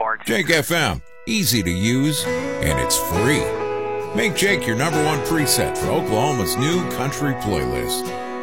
Jake FM, easy to use, and it's free. Make Jake your number one preset for Oklahoma's new country playlist.